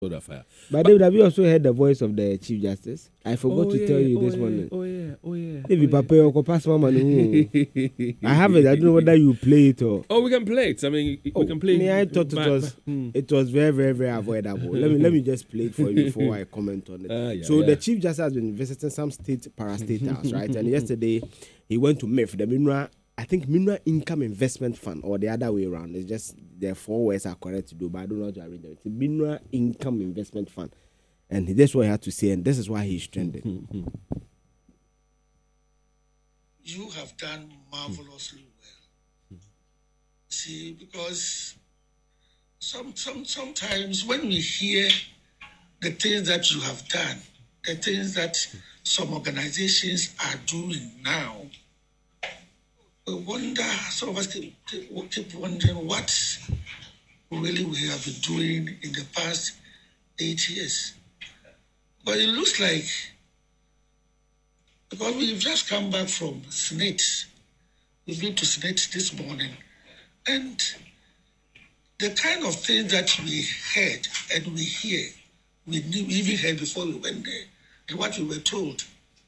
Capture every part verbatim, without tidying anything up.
fire. But, but David, have you also heard the voice of the Chief Justice? I forgot oh to yeah, tell you oh this yeah, morning. Oh yeah, oh yeah. David, oh Papa, yeah. you pass mama. I have it. I don't know whether you play it or. Oh, we can play it. I mean, oh, we can play. Me, it. I thought it was hmm. it was very, very, very avoidable. let me let me just play it for you before I comment on it. Uh, yeah, so yeah. the Chief Justice has been visiting some state parastatals, right? And yesterday he went to M I F, the Mineral. I think Mineral Income Investment Fund, or the other way around. It's just the four words are correct to do, but I don't know how to arrange it. It's Mineral Income Investment Fund. And that's what he had to say, and this is why he's trending. You have done marvelously well. See, because some, some sometimes when we hear the things that you have done, the things that some organizations are doing now, we wonder, some of us keep, keep wondering what really we have been doing in the past eight years. But it looks like, because we've just come back from Senate, we've been to Senate this morning, and the kind of things that we heard and we hear, we knew, we even heard before we went there, and what we were told.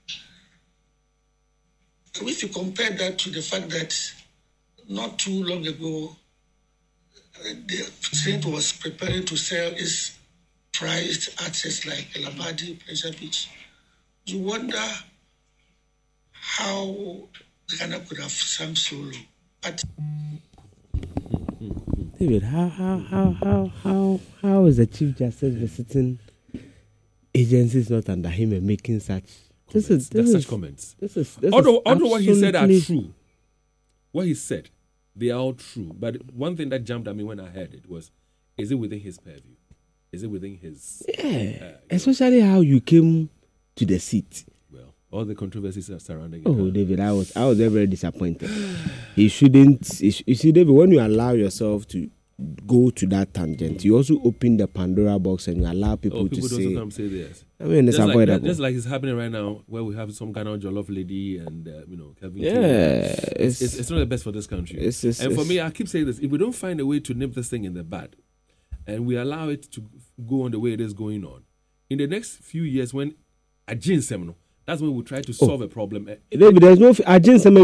If you compare that to the fact that not too long ago, the Senate was preparing to sell its prized assets like Labadi, Pleasure Beach, you wonder how Ghana could have sunk so low. But David, how how how how how how is the Chief Justice visiting agencies not under him and making such This is, this is, such comments. This is, this although, is although what he said are true. What he said, they are all true. But one thing that jumped at me when I heard it was, is it within his purview? Is it within his... Yeah, uh, especially know, how you came to the seat. Well, all the controversies are surrounding oh, it. Oh, uh, David, I was I was very, very disappointed. He shouldn't... He sh- you see, David, when you allow yourself to go to that tangent, you also open the Pandora box and you allow people, oh, people to say... come say this. I mean, it's just avoidable. Like, just like it's happening right now, where we have some kind of jollof lady and, uh, you know, Kevin yeah, it's, it's, it's not the best for this country. It's, it's, and it's, for me, I keep saying this, if we don't find a way to nip this thing in the bud, and we allow it to go on the way it is going on, in the next few years, when a ginseng, that's when we'll try to solve oh. a problem. David, there's no a ginseng.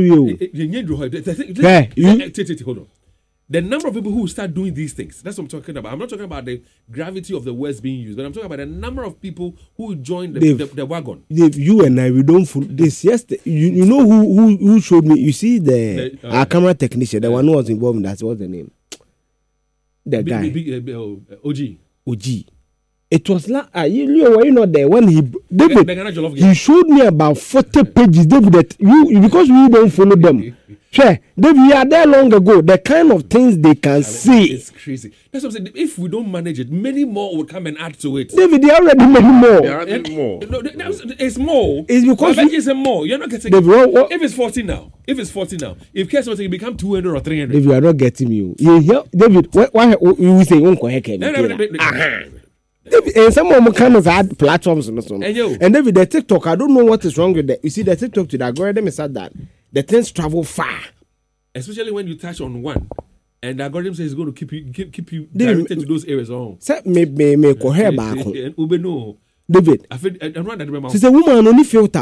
Hold on. The number of people who start doing these things, that's what I'm talking about. I'm not talking about the gravity of the words being used, but I'm talking about the number of people who join the, Dave, the, the wagon. Dave, you and I, we don't fool this. Yesterday, you, you know who, who who showed me? You see the, the uh, our camera technician, the uh, one who was involved in that. What's the name? The B, guy. B, B, uh, O G. O G. It was like, uh, you, you were you not there when he, David, the, he showed me about forty pages, David, that you, because we don't follow them. Sure, David, you are there long ago. The kind of things they can I mean, see. It's crazy. That's what I'm saying. If we don't manage it, many more will come and add to it. David, they already made more. They are adding more. No, it's more. It's because we, it's more. You're not getting David, it. What, if it's forty now, if it's forty now, if case something, it become two hundred or three hundred. David, you are not getting me. You hear, David, why, why you say, Uncle Heke? No, no, no, no, no. David, and some of them kind of had platforms and so on. And, yo, and David, the TikTok, I don't know what is wrong with that. You see, the TikTok to the algorithm is that the things travel far. Especially when you touch on one, and the algorithm says it's going to keep you keep, keep you directed to those areas. Oh, say me me me ko hair back. Ube no, David. I feel I run that remember. She's a woman only filter.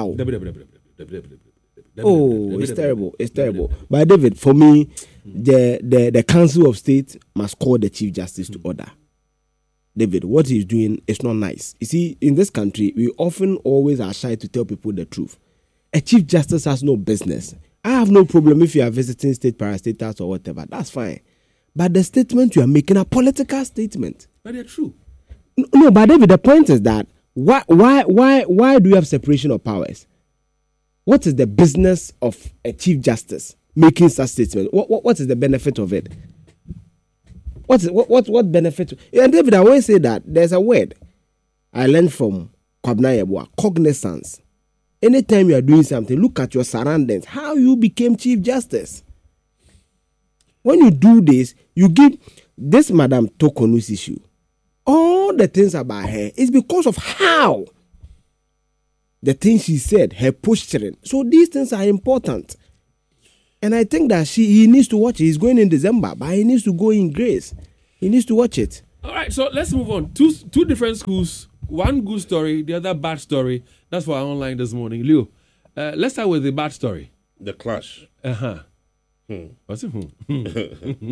Oh, it's terrible. It's terrible. But David, for me, the the the Council of State must call the Chief Justice to order. David, what he's doing is not nice. You see, in this country, we often always are shy to tell people the truth. A Chief Justice has no business. I have no problem if you are visiting state parastatals or whatever. That's fine. But the statement you are making a political statement. But they're true. No, but David, the point is that why, why, why, why do you have separation of powers? What is the business of a Chief Justice making such statement? What, what, what is the benefit of it? What is what what what benefit? And David, I always say that there's a word I learned from Kwabena Yeboah, cognizance. Anytime you are doing something, look at your surroundings. How you became Chief Justice. When you do this, you give this Madam Tokonu's issue. All the things about her is because of how the things she said, her posturing. So these things are important. And I think that she he needs to watch it. He's going in December, but he needs to go in grace. He needs to watch it. All right, so let's move on. Two two different schools, one good story, the other bad story. That's for our online this morning. Leo, uh, let's start with the bad story. The clash. Uh-huh. Hmm. What's it? Hmm.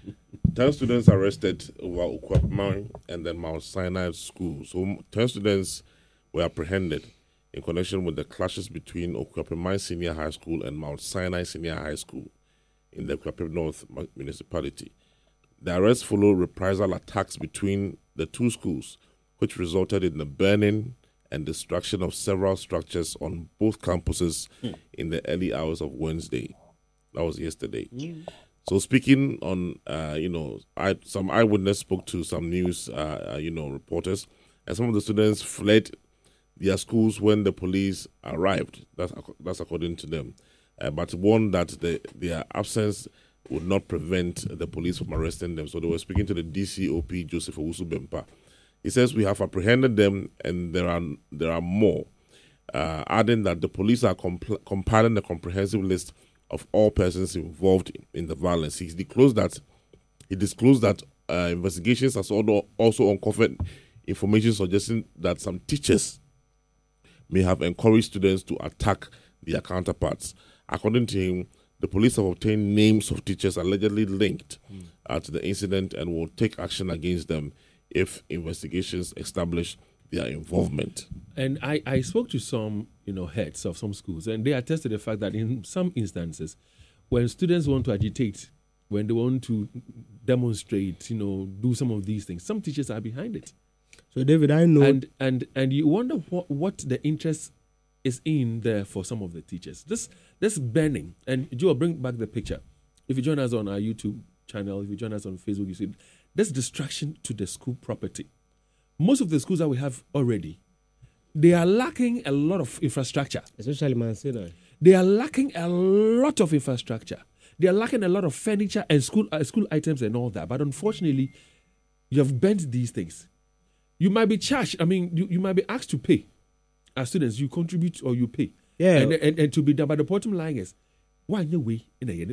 ten students arrested over Okuapamai and then Mount Sinai School. So ten students were apprehended in connection with the clashes between Okuapamai Senior High School and Mount Sinai Senior High School in the Okuapam North municipality. The arrests follow reprisal attacks between the two schools, which resulted in the burning and destruction of several structures on both campuses hmm. in the early hours of Wednesday. That was yesterday. Mm. So speaking on, uh, you know, I, some eyewitness spoke to some news, uh, you know, reporters, and some of the students fled their schools when the police arrived. That's that's according to them, uh, but warned that the, their absence would not prevent the police from arresting them. So they were speaking to the D C O P, Joseph Owusu Bempa. He says, we have apprehended them and there are there are more, uh, adding that the police are compl- compiling a comprehensive list of all persons involved in the violence. He disclosed that he disclosed that uh, investigations has also, also uncovered information suggesting that some teachers may have encouraged students to attack their counterparts. According to him, the police have obtained names of teachers allegedly linked mm. uh, to the incident and will take action against them if investigations establish their involvement. And I, I spoke to some, you know, heads of some schools, and they attested the fact that in some instances, when students want to agitate, when they want to demonstrate, you know, do some of these things, some teachers are behind it. So, David, I know. And and and you wonder what, what the interest is in there for some of the teachers. This this burning, and Joe, bring back the picture. If you join us on our YouTube channel, if you join us on Facebook, you see this distraction to the school property. Most of the schools that we have already, they are lacking a lot of infrastructure. Especially Mansina. They are lacking a lot of infrastructure. They are lacking a lot of furniture and school uh, school items and all that. But unfortunately, you have bent these things. You might be charged. I mean, you, you might be asked to pay. As students, you contribute or you pay. Yeah. And, and, and to be done. But the bottom line is, why no way in a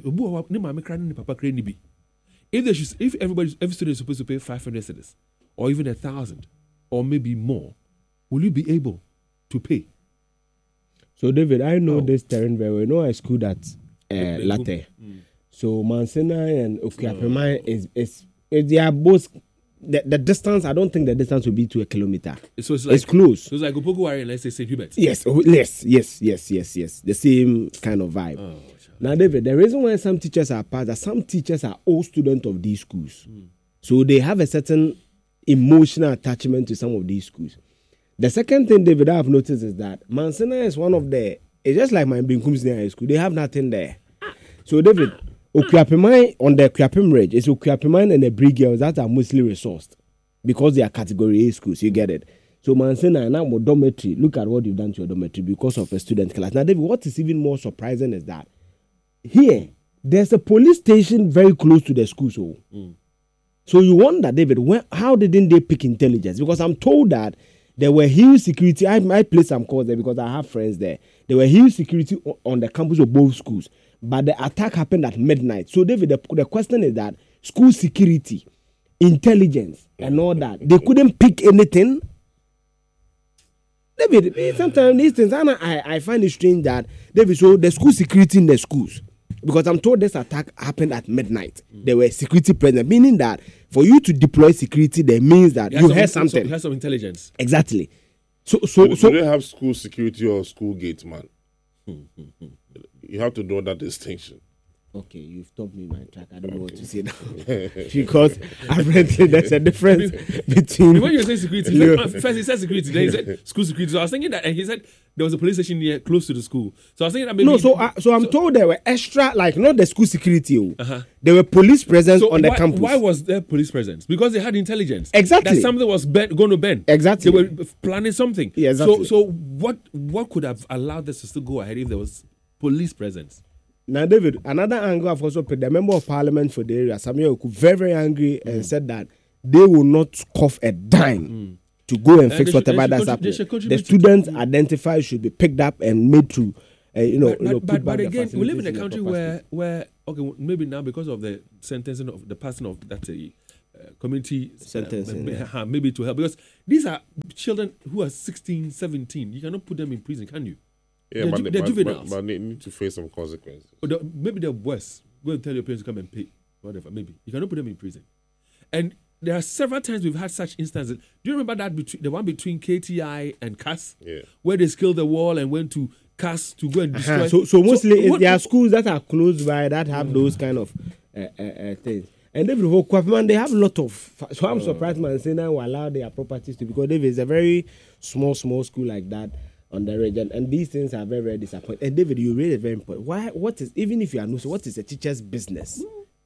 if they should, if everybody, every student is supposed to pay five hundred cedis, or even a thousand, or maybe more, will you be able to pay? So, David, I know oh. this terrain very well. You know, I schooled at uh, Latte. Mm. So, Mansina and Okuapamai oh. is, is, is, they are both, the, the distance, I don't think the distance will be to a kilometer. So it's, like, it's close. So, it's like Opoku and let's say Saint Hubert. Yes, oh, yes, yes, yes, yes, yes. The same kind of vibe. Oh, sure. Now, David, the reason why some teachers are part, that some teachers are old students of these schools. Mm. So, they have a certain emotional attachment to some of these schools. The second thing, David, I have noticed is that Mansina is one of the, it's just like my Binkum Senior High School, they have nothing there. So, David, Okuapamai on the Okuapam Ridge, it's Okuapamai and the Brig Girls that are mostly resourced because they are category A schools, you get it. So, Mansina and now dormitory, look at what you've done to your dormitory because of a student class. Now, David, what is even more surprising is that here, there's a police station very close to the school. So, mm. so you wonder, David, when, how didn't they pick intelligence? Because I'm told that there were huge security. I might play some calls there because I have friends there. There were huge security on the campus of both schools. But the attack happened at midnight. So, David, the, the question is that school security, intelligence, and all that, they couldn't pick anything. David, sometimes these things, and I, I find it strange that, David, so the school security in the schools, because I'm told this attack happened at midnight. Mm. There were security present, meaning that for you to deploy security, that means that you, you heard some, something. You have some intelligence. Exactly. So, so, do, so do they have school security or school gate man? You have to know that distinction. Okay, you've told me my track. I don't okay. know what to say now. Because apparently there's a difference between... When you say security, you first he said security, then he said school security. So I was thinking that, and he said there was a police station near, close to the school. So I was thinking that maybe... No, so, uh, so I'm so, told there were extra, like not the school security. Uh-huh. There were police presence so on why, the campus. Why was there police presence? Because they had intelligence. Exactly. That something was ben, going to bend. Exactly. They were planning something. Yeah, exactly. So, so what, what could have allowed this to still go ahead if there was police presence? Now, David, another angle I've also put, the member of parliament for the area, Samuel Oku, very, very angry mm. and said that they will not cough a dime mm. to go and uh, fix whatever that's happening. The students to, identified should be picked up and made to, uh, you know, but, you know but, put but, back but again, we live in a country where, space. where, okay, maybe now because of the sentencing of the passing of that uh, community Centers, uh, yeah. uh, maybe to help, because these are children who are sixteen, seventeen. You cannot put them in prison, can you? Yeah, They're but, ju- they, they're but, juveniles. but, but they need to face some consequences. Or the- maybe they're worse. Go and tell your parents to come and pay, whatever. Maybe you cannot put them in prison. And there are several times we've had such instances. Do you remember that between the one between K T I and C A S, Yeah. where they scaled the wall and went to C A S to go and destroy? Uh-huh. So, so mostly it's- what- there are schools that are close by that have Mm. those kind of uh, uh, uh, things. And David Kwapman, they have a lot of. So I'm surprised, man, saying that will allow their properties to, because David is a very small, small school like that on the region, and these things are very, very disappointing. And David, you raised it very important. Why? What is, even if you are new, so what is a teacher's business?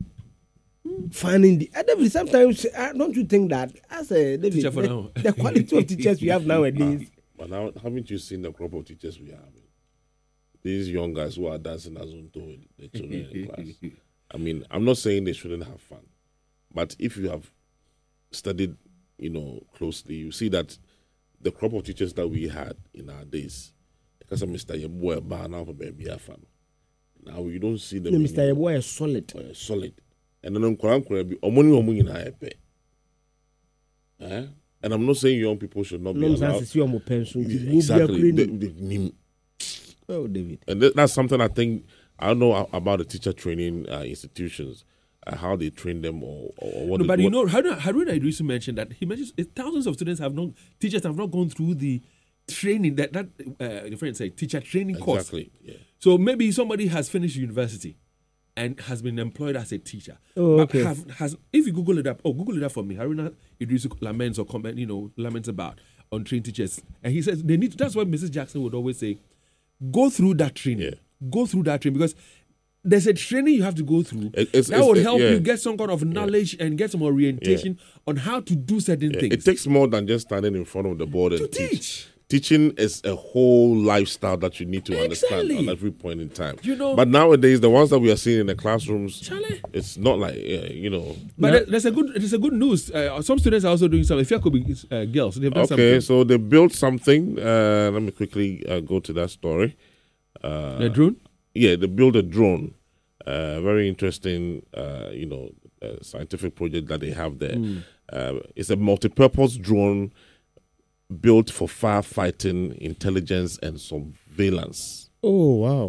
Finding the uh, David, sometimes uh, don't you think that as a David, Teacher for the, now. the quality of teachers we have nowadays? But now, haven't you seen the crop of teachers we have? These young guys who are dancing as on to the children in class. I mean, I'm not saying they shouldn't have fun, but if you have studied, you know, closely, you see that the crop of teachers that we had in our days, because of Mister Yeboah Bar now for baby fun. Now you don't see them. No, Mister Yeboah is solid. Uh, solid. And then I'm be omoni omoni na epe. Eh? And I'm not saying young people should not be No, allowed. Exactly. They- they need- Oh, David. And th- that's something I think I don't know a- about the teacher training uh, institutions, uh, how they train them, or, or what. No, is- but you what- know, Haruna, Haruna Idrisu mentioned that he mentions uh, thousands of students have not, teachers have not gone through the training that that uh, your friend said, teacher training course. exactly. Yeah. So maybe somebody has finished university and has been employed as a teacher. Oh, But okay. have, has if you Google it up, oh, Google it up for me. Haruna Idrisu laments or comment, you know, laments about untrained teachers, and he says they need. That's what Missus Jackson would always say: go through that training. Yeah. Go through that training, because there's a training you have to go through It- it's- that it's- would it- help yeah. you get some kind of knowledge and get some orientation on how to do certain Yeah, things. it takes more than just standing in front of the board and To teach. teach. Teaching is a whole lifestyle that you need to understand Exactly. on every point in time. You know- but nowadays, the ones that we are seeing in the classrooms, Charlie. it's not like, uh, you know. But there- there's a good there's a good news. Uh, some students are also doing something. If you could be uh, girls, they've done Okay, something. so they built something. Uh, let me quickly uh, go to that story. Uh, The drone. Yeah, they built a drone. Uh, very interesting, uh, you know, uh, scientific project that they have there. Uh, it's a multi-purpose drone built for firefighting, intelligence, and surveillance. Oh, wow.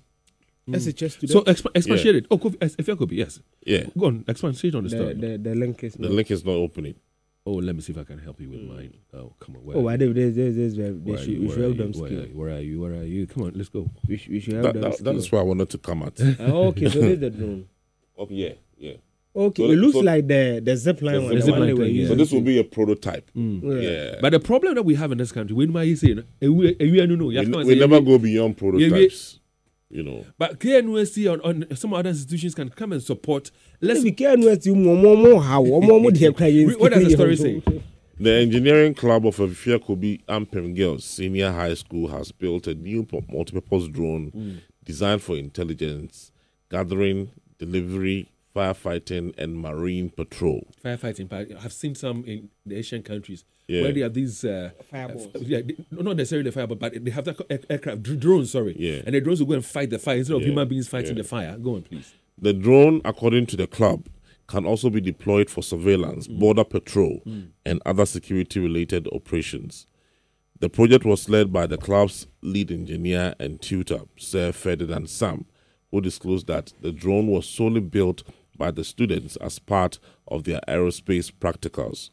S H S student. So exp- expatiate Yeah. it. Oh, Kofi- if you could be yes. Yeah, Go on, expatiate on the the, story. the, the link is the not. link is not opening. Oh, let me see if I can help you with mine. Oh, come on. Where Oh, are why you? they, they, they, they, they, Where are should, you? we Where should are help you? them Where skill. are you? Where are you? Where are you? Come on, let's go. We, sh- we should help That, them that, skill. that is where I wanted to come at. Ah, okay, so this is the drone. Oh, yeah, yeah. Okay, So- it looks so- like the the zip line The one. The zip one line they were thing, yeah. using. So this will be a prototype. Yeah. Yeah. But the problem that we have in this country, when my say, no, eh, we eh, we are no no, you have we, to come and we say, never eh, go beyond prototypes. You know. But K N U S T and on some other institutions can come and support. Let's. Let's be careful with you. More, more, more. How? More, more. They cry. What does the story say? The engineering club of Afiakobi Ampem Girls Senior High School has built a new pu- multi-purpose drone designed for intelligence, gathering, delivery, firefighting, and marine patrol. Firefighting. But I've seen some in the Asian countries Yeah. where they have these uh, Fireballs. uh, yeah, they- not necessarily fireball, but they have that air- aircraft dr- drones. Sorry, Yeah. and the drones will go and fight the fire instead of Yeah. human beings fighting Yeah. the fire. Go on, please. The drone, according to the club, can also be deployed for surveillance, border patrol, and other security-related operations. The project was led by the club's lead engineer and tutor, Sir Ferdinand Sam, who disclosed that the drone was solely built by the students as part of their aerospace practicals.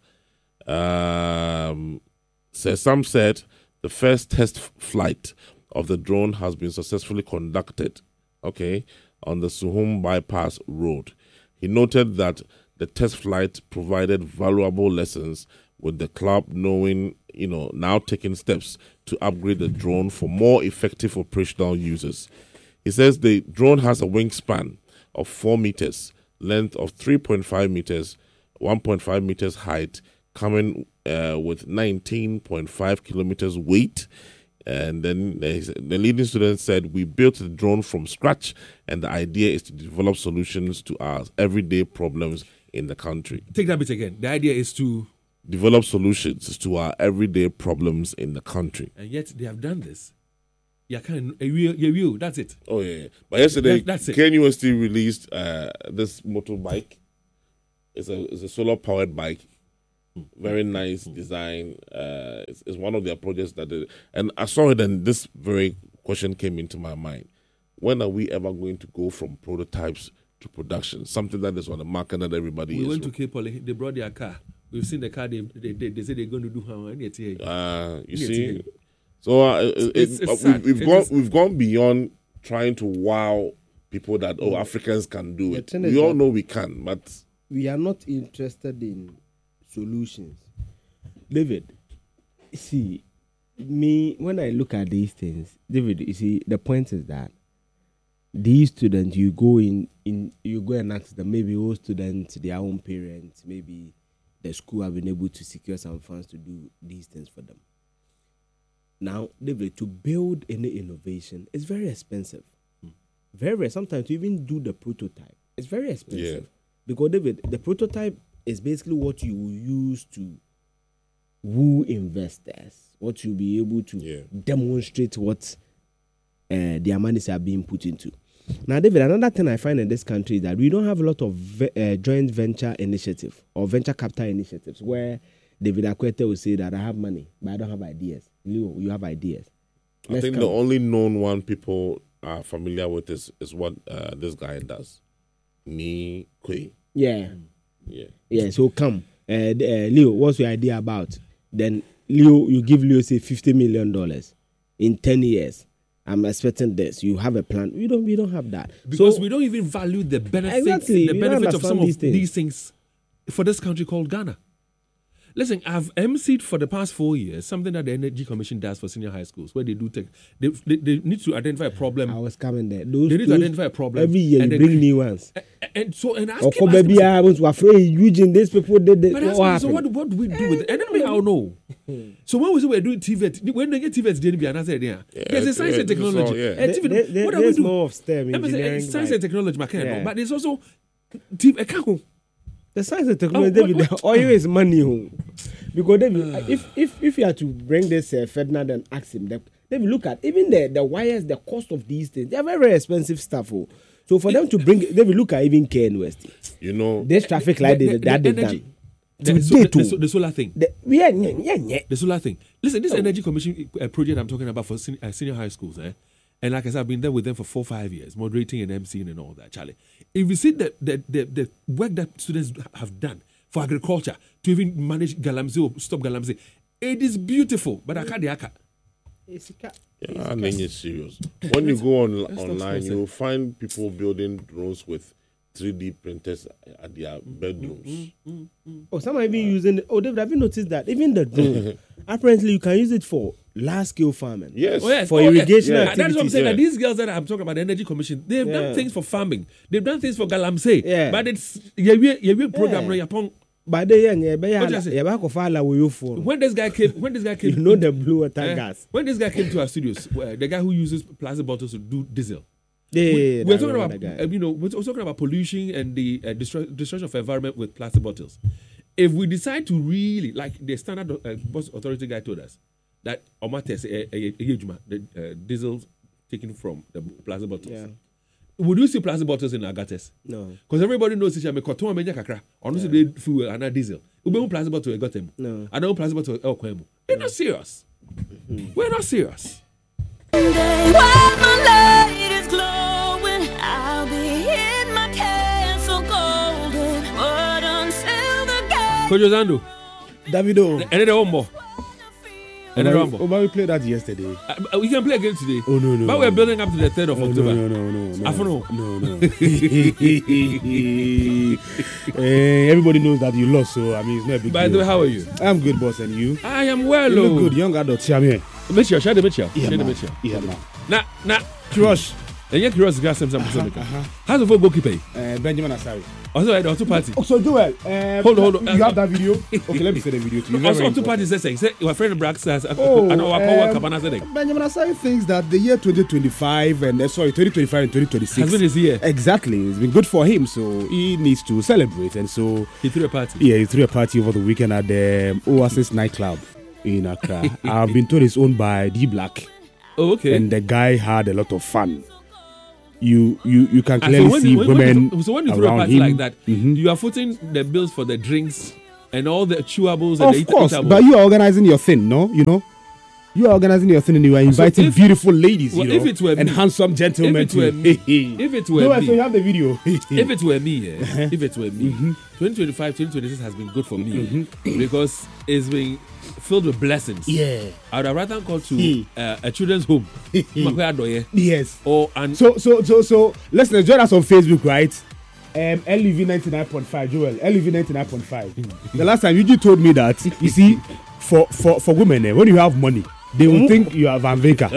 Um, Sir Sam said the first test f- flight of the drone has been successfully conducted, okay, on the Suhum Bypass Road. He noted that the test flight provided valuable lessons, with the club knowing, you know, now taking steps to upgrade the drone for more effective operational uses. He says the drone has a wingspan of four meters, length of three point five meters, one point five meters height, coming uh, with nineteen point five kilometers weight. And then there's- the leading student said, we built the drone from scratch, and the idea is to develop solutions to our everyday problems in the country. Take that bit again. The idea is to, Develop solutions to our everyday problems in the country. and yet they have done this. Yeah, can you? You. That's it. Oh, yeah. But yesterday, That- that's it. K N U S T released uh, this motorbike. it's a it's a solar powered bike. Very nice design. Uh, it's, it's one of their projects that, they, and I saw it, and this very question came into my mind: when are we ever going to go from prototypes to production? Something that is on the market that everybody. We is went to Cape Poly. They brought their car. We've seen the car. They they, they, they said they're going to do how many years? Uh, you see, so uh, it, It's- it, it's we, sad. we've It gone is- we've gone beyond trying to wow people that oh Africans can do The it. thing is We all that- know we can, but We are not interested in solutions. David, see, me, when I look at these things, David, you see, the point is that these students, you go in, in you go and ask them, maybe all students, their own parents, maybe the school have been able to secure some funds to do these things for them. Now, David, to build any innovation, it's very expensive. Very, very, sometimes to even do the prototype, it's very expensive. Yeah. Because, David, the prototype is basically what you will use to woo investors, what you'll be able to Yeah. demonstrate what uh, their monies are being put into. Now, David, another thing I find in this country is that we don't have a lot of ve- uh, joint venture initiative or venture capital initiatives where David Akwete will say that I have money, but I don't have ideas. Leo, you have ideas. I Let's think come. the only known one people are familiar with is is what uh, this guy does. Ni Kwe. Yeah. Yeah. Yeah, so come. Uh, d- uh, Leo, what's your idea about? Then Leo, you give Leo, say, fifty million dollars in ten years. I'm expecting this. You have a plan. We don't we don't have that. Because so, we don't even value the benefits, Exactly. the We don't benefits of some understand of these things. these things for this country called Ghana. Listen, I've emceed for the past four years something that the Energy Commission does for senior high schools, where they do take they, they, they need to identify a problem. I was coming there. Those, They need to those- identify a problem Every year and you then- bring new ones. and, and so and ask Or him, come ask him, baby, I was afraid Eugene, these people did this. but What ask me, so happened? what, what do we do with it? And then we all know. So when we say we're doing T V T, when they get T V T, they be another idea. There's a it's- science yeah, and this is all- technology. yeah. Eh, T V T, There- there- what are we there's doing? more of STEM, Let me say, eh, engineering, science right? and technology, my kind Yeah. but there's also T V. I can't. The science and technology, Oh, what- David, what- the oil is money. Oh. Because David, if if if you are to bring this uh, Ferdinand and ask him, the, David, look at even the the wires, the cost of these things. They're very very expensive stuff. Oh. So for them to bring, David, look at even Ken West. You know, This traffic light The- they- the- that the they've energy- done. The, so, Today the, the, too. so- the solar thing. The, yeah, yeah, yeah, yeah. The solar thing. Listen, this Energy Commission uh, project I'm talking about for sen- uh, senior high schools, eh? And like I said, I've been there with them for four, five years, moderating and emceeing and all that, Charlie. If you see the, the, the, the work that students have done for agriculture to even manage Galamsey or stop Galamsey, it is beautiful. But I can't, I can't. yeah, and then it's serious. When you go on Let's talk online, sports, you'll find people building drones with three D printers at their bedrooms. Oh, some are even using. Oh, David, have you noticed that even the drone? Apparently, you can use it for large scale farming. Yes. Oh, yes. For Oh, irrigation yes. That's what I'm activities, saying. yeah. That these girls that I'm talking about, the Energy Commission, they've Yeah. done things for farming. They've done things for Galamsey. Yeah. But it's yeah, yeah, yeah, program Yeah. no yapon. But they yeah, yeah, What you say? yeah, back of all our you for. When this guy came, when this guy came, You know the blue water eh, gas. when this guy came to our studios, uh, the guy who uses plastic bottles to do diesel. Yeah, we, yeah, we're that talking one, about, that guy. uh, you know, we're talking about pollution and the uh, destroy, destruction of environment with plastic bottles. If we decide to really, like the standard uh, bus authority guy told us, that Omates, the uh, diesel taken from the plastic bottles. Yeah. Would you see plastic bottles in Agates? No. Because everybody knows it's a cotton menya kakra. Honestly, they fuel and diesel. We don't plastic bottle we got them. No. I don't plastic bottle el kwemu. We're not serious. We're not serious. While the light is glowing, I'll be in my castle golden. But until the gate, Kojo Zando. Davido. And then the one more. And then the one more. Omar, we played that yesterday. Uh, we can play again today. Oh, no, no, But we're no. building up to the third of October. No, no, no, no. I don't know. No, no. Eh, everybody knows that you lost, so I mean, it's not a big By deal. the way, how are you? I'm good, boss, and you? I am well. You Oh. look good, young adult. Yeah, man. Mitchell, share the Mitchell. Yeah, Share the man. Mitchell. Yeah, man. Nah, nah. Crush. And yet, curious, gas some something. uh-huh. How's the phone goalkeeper? Uh, Benjamin Asari. Also, I two party. Oh, so Joel, uh, Hold on, hold on. You have that video? Okay, let me see the video to you. Very, Also, very two important. parties. Say, say, your friend Brax says, Oh, I know what power um, Cabana said. Benjamin Asari thinks that the year twenty twenty-five and uh, sorry twenty twenty-five and twenty twenty-six Has been his year. exactly. It's been good for him, so he needs to celebrate. And so He threw a party. yeah, he threw a party over the weekend at the um, Oasis nightclub in Accra. I've been told it's owned by D Black, Oh, okay. and the guy had a lot of fun. you you you can And clearly so when, see you- when, when women you, so when you throw a around party him. like that, Mhm. you are footing the bills for the drinks and all the chewables and the Of eat- course, eatables. but you are organizing your thing, no? You know, you are organizing your thing, and you are inviting if- beautiful ladies, well, you know, if it were and me- handsome gentlemen. if it were too. me- if it were no, me- so you have the video. if it were me, eh, Uh-huh. if it were me, Mm-hmm. twenty twenty-five, twenty twenty-six has been good for me because it's been filled with blessings. yeah, I would have rather gone to Hmm. uh, a children's home, Makwea Adoye, yes. or and So, so, so, so, listeners, join us on Facebook, right? Um, L E V ninety-nine point five, Joel. L E V ninety-nine point five. The last time you told me that, you see, for for for women, eh, when you have money, they will think you are Van Veka.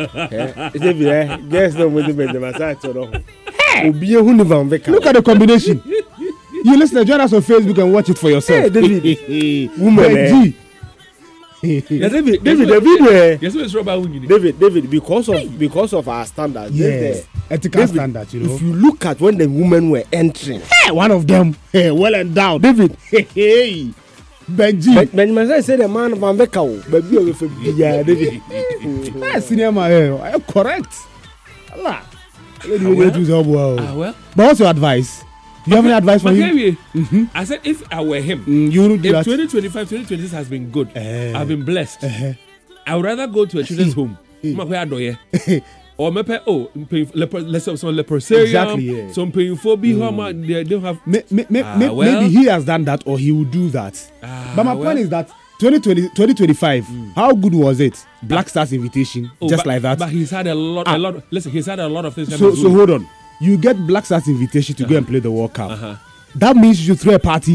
Guess no money by the massage or no. Obi ehu ni Van Veka. Look at the combination. You listeners, join us on Facebook and watch it for yourself. Hey, David. Woman, eh. G. Yes, David, David, the video. eh, yes, it's Robert Wungini. David, David, because of because of our standards. Yes, the- ethical David, standard, you know. If you look at when the women were entering, Hey, one of them, hey, well endowed. David, Hey, hey. Benji. Ben- Benjamin Zai said the man Van Veka, oh, baby, oh, if you- yeah, David. Hey, senior man, hey, are you correct? Allah. Lady, Ah, you well. do so well. Ah, well, But what's your advice? Do you have any advice for him? Makeri, I said if I were him, Mm, you would do if that. twenty twenty-five, twenty twenty-six has been good, Eh. I've been blessed. Uh-huh. I would rather go to a children's home, Makwea Adoye, or maybe oh, mpanyinfo- lepro- let's say some leprosarium, Exactly, yeah. some mpanyinfo who are they don't have. May, may, may, Ah, may- well. maybe he has done that or he will do that. Ah, But my well. point is that twenty twenty, twenty twenty-five, how good was it? Black Stars invitation, Oh, just but- like that. But he's had a lot, Ah. a lot. Listen, he's had a lot of things. So, so hold on. You get Black Stars invitation to go and play the World Cup. Uh-huh. That means you should throw a party.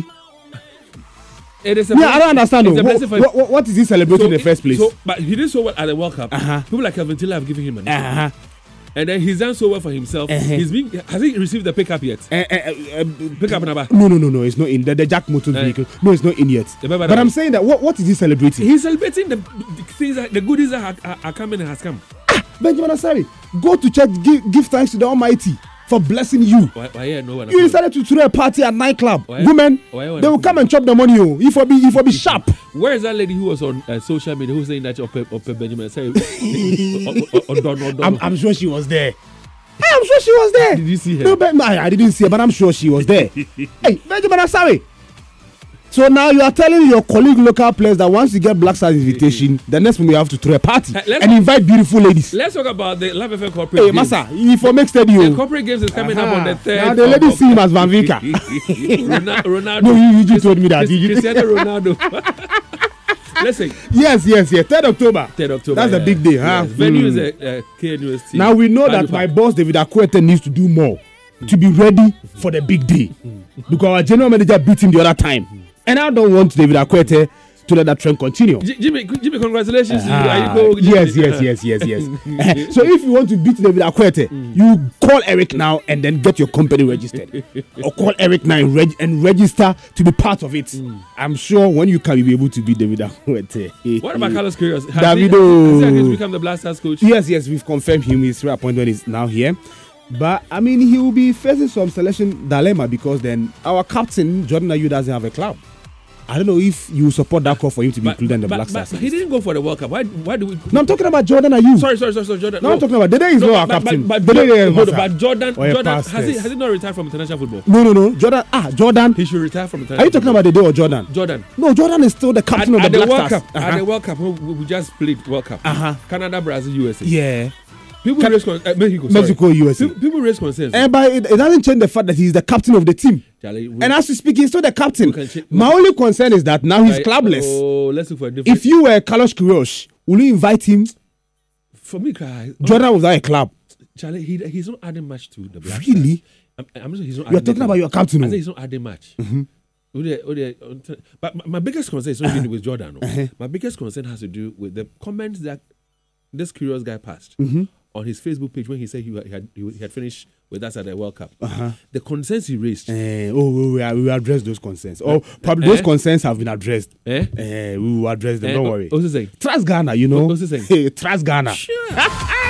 It is a Yeah, I don't understand. It's though. a blessing for What, what, what is he celebrating in the it- first place? So, but he did so well at the World Cup. Uh-huh. People like Kelvin Tiller have given him money, uh-huh. and then he's done so well for himself. Uh-huh. He's been has he received the pickup yet? Uh, uh, uh, uh, Pickup number. no, no, no, no. It's not in the, the Jack Motors Eh. vehicle. No, it's not in yet. The Baba But Daba. I'm saying that what, what is he celebrating? He's celebrating the, the things, that, the goodies that are, are, are coming and has come. Benjamin Asari, go to church, give, give thanks to the Almighty for blessing you. Why, why yeah, no one? You decided to throw a party at nightclub. Why- Women, why you they will wanna- come and chop the money. Oh, if I be, if I be sharp. Where is that lady who was on uh, social media who was saying that Ope, Ope Benjamin say, Odon, Odon. I'm, I'm sure she was there. Hey, I'm sure she was there. Did you see her? No, but I, I didn't see her, but I'm sure she was there. Hey, Benjamin Asari. So now you are telling your colleague local players that once you get Black Stars invitation, the next one you have to throw a party Hey, let's- and invite beautiful ladies. Let's talk about the Love F M corporate Hey, games. Massa, if I make steady, The you. corporate games is coming up on the third. Now the of- ladies of- see him as Van Vika. Rona- Ronaldo. No, you, you just told me that. Chris- Did you? Cristiano Ronaldo. Listen, Yes, yes, yes. third October. third October. That's a yeah. big day, huh? Yes. Venue is Mm. a uh, K N U S T. Now we know that Adupa. my boss David Akwete needs to do more to be ready for the big day because our general manager beat him the other time, and I don't want David Akwete to let that trend continue. J- Jimmy, Jimmy, congratulations. to you. Ah, Are you go- yes, yes, yes, yes, yes. So if you want to beat David Akwete, you call Eric now and then get your company registered, or call Eric now and, reg- and register to be part of it. I'm sure when you can, you'll be able to beat David Akwete. What about Carlos Queiroz? Has Davido. He, has he agreed to become the Blasters coach? Yes, yes, we've confirmed him. His reappointment is now here. But I mean, he will be facing some selection dilemma because then our captain Jordan Ayew doesn't have a club. I don't know if you support that call for him to be But, included in the but, Black but Stars. he didn't go for the World Cup. Why? Why do we? No, I'm talking about Jordan Ayew. Sorry, sorry, sorry, sorry, Jordan. No, I'm talking about Dede is No, not our but, captain. But, Dede but, is hold on, Massa. but Jordan, Or a Jordan has he pastors. has he not retired from international football? No, no, no. Jordan. Ah, Jordan. He should retire from international. Are you talking football. about Dede or Jordan? Jordan? No, Jordan is still the captain At, of at the the Black World Stars. Cup, at Uh-huh. the World Cup, we, we just played World Cup. Uh-huh. Canada, Brazil, U S A. Yeah. People Can- raise con- uh, Mexico. Sorry. Mexico, U S A. People, people raise concerns. And but it, it doesn't change the fact that he's the captain of the team. Charlie, we- And as we speak, he's still the captain. We can cha- we My can- only concern is that now he's Right, clubless. Oh, let's look for a different. If you were Carlos Queiroz, will you invite him? for me, cry. Jordan was at a club. Charlie, he, he's not adding much to the Black Really? Stars. I'm, I'm not sure he's not. You're adding talking anything. about your captain. I oh. say he's not adding much. Oh, they- oh, they- oh, t- But my, my biggest concern is not even with Jordan. No. My biggest concern has to do with the comments that this curious guy passed on his Facebook page when he said he had, he had finished with us at the World Cup. The concerns he raised. Eh, oh, we will, we will address those concerns. Oh, probably those Eh? concerns have been addressed. Eh? Eh, we will address them. Eh, Don't oh, worry. What's he saying? Trust Ghana, you know. What's he saying? Hey, trust Ghana. Sure.